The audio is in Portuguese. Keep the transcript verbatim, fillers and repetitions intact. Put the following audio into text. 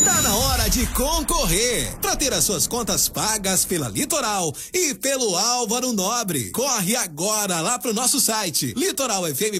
Tá na hora de concorrer. Pra ter as suas contas pagas pela Litoral e pelo Álvaro Nobre. Corre agora lá pro nosso site litoral f m